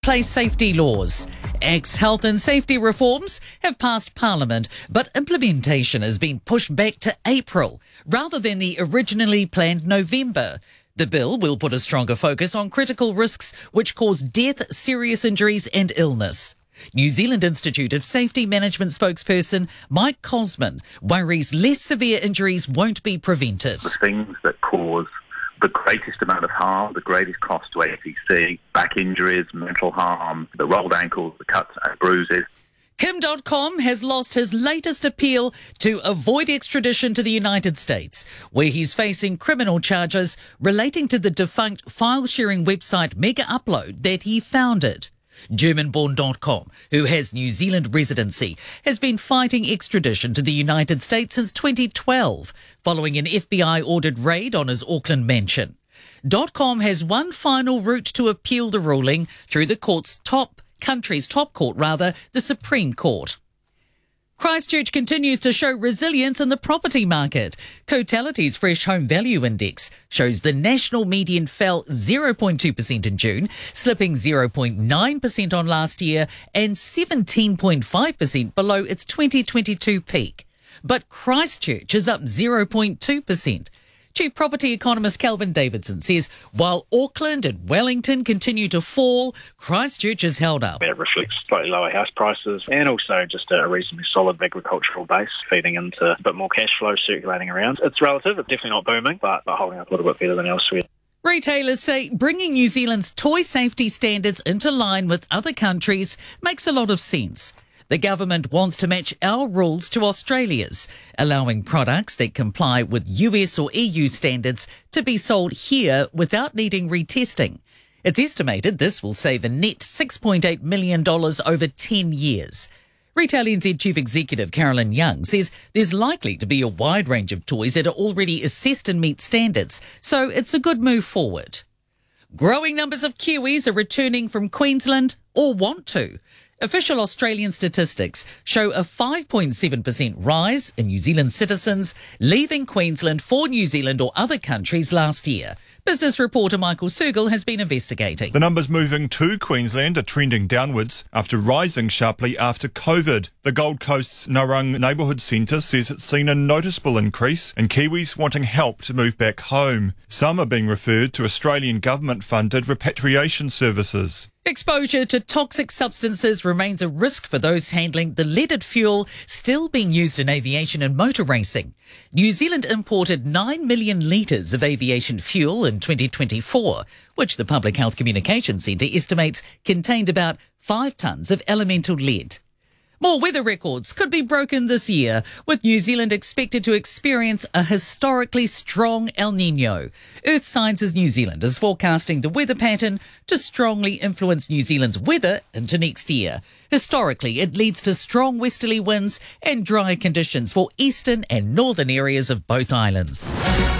workplace safety laws. Ex-health and safety reforms have passed Parliament, but implementation has been pushed back to April rather than the originally planned November. The bill will put a stronger focus on critical risks which cause death, serious injuries and illness. New Zealand Institute of Safety Management spokesperson Mike Cosman worries less severe injuries won't be prevented. The things that cause the greatest amount of harm, the greatest cost to ATC, back injuries, mental harm, the rolled ankles, the cuts and bruises. Kim.com has lost his latest appeal to avoid extradition to the United States, where he's facing criminal charges relating to the defunct file-sharing website Mega Upload that he founded. German-born.com, who has New Zealand residency, has been fighting extradition to the United States since 2012, following an FBI-ordered raid on his Auckland mansion. .com has one final route to appeal the ruling through the country's top court, the Supreme Court. Christchurch continues to show resilience in the property market. Cotality's Fresh Home Value Index shows the national median fell 0.2% in June, slipping 0.9% on last year and 17.5% below its 2022 peak. But Christchurch is up 0.2%. Chief property economist Kelvin Davidson says while Auckland and Wellington continue to fall, Christchurch has held up. It reflects slightly lower house prices and also just a reasonably solid agricultural base feeding into a bit more cash flow circulating around. It's relative, it's definitely not booming, but holding up a little bit better than elsewhere. Retailers say bringing New Zealand's toy safety standards into line with other countries makes a lot of sense. The government wants to match our rules to Australia's, allowing products that comply with US or EU standards to be sold here without needing retesting. It's estimated this will save a net $6.8 million over 10 years. Retail NZ Chief Executive Carolyn Young says there's likely to be a wide range of toys that are already assessed and meet standards, so it's a good move forward. Growing numbers of Kiwis are returning from Queensland or want to. Official Australian statistics show a 5.7% rise in New Zealand citizens leaving Queensland for New Zealand or other countries last year. Business reporter Michael Sergel has been investigating. The numbers moving to Queensland are trending downwards after rising sharply after COVID. The Gold Coast's Narung Neighbourhood Centre says it's seen a noticeable increase in Kiwis wanting help to move back home. Some are being referred to Australian government-funded repatriation services. Exposure to toxic substances remains a risk for those handling the leaded fuel still being used in aviation and motor racing. New Zealand imported 9 million litres of aviation fuel in 2024, which the Public Health Communications Centre estimates contained about 5 tonnes of elemental lead. More weather records could be broken this year, with New Zealand expected to experience a historically strong El Niño. Earth Sciences New Zealand is forecasting the weather pattern to strongly influence New Zealand's weather into next year. Historically, it leads to strong westerly winds and dry conditions for eastern and northern areas of both islands.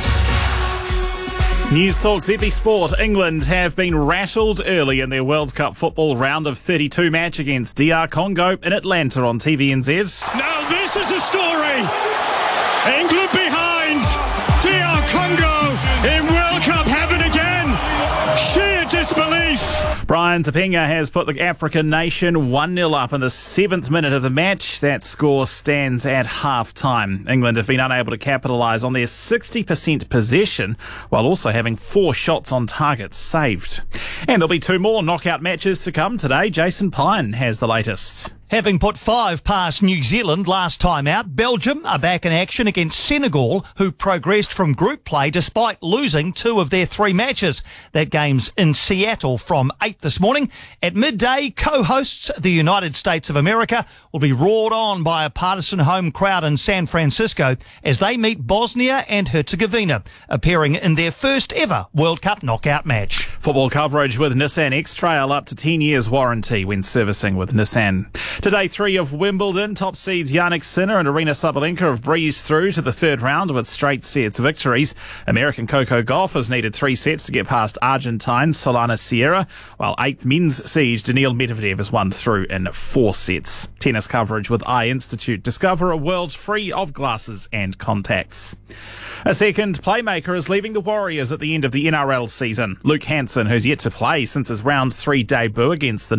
News Talk ZB Sport. England have been rattled early in their World Cup football round of 32 match against DR Congo in Atlanta on TVNZ. Now this is a story. England behind. DR Congo in World Cup heaven again. Sheer disbelief. Brian Tapenga has put the African nation 1-0 up in the 7th minute of the match. That score stands at half-time. England have been unable to capitalise on their 60% possession while also having 4 shots on target saved. And there'll be 2 more knockout matches to come today. Jason Pine has the latest. Having put 5 past New Zealand last time out, Belgium are back in action against Senegal, who progressed from group play despite losing 2 of their 3 matches. That game's in Seattle from 8 this morning. At midday, co-hosts the United States of America will be roared on by a partisan home crowd in San Francisco as they meet Bosnia and Herzegovina, appearing in their first ever World Cup knockout match. Football coverage with Nissan X-Trail, up to 10 years warranty when servicing with Nissan. Today, 3 of Wimbledon. Top seeds Jannik Sinner and Arina Sabalenka have breezed through to the 3rd round with straight sets victories. American Coco Gauff has needed 3 sets to get past Argentine Solana Sierra, while 8th men's siege Daniil Medvedev has won through in 4 sets. Tennis coverage with Eye Institute. Discover a world free of glasses and contacts. A second playmaker is leaving the Warriors at the end of the NRL season. Luke Hanson, who's yet to play since his round 3 debut against the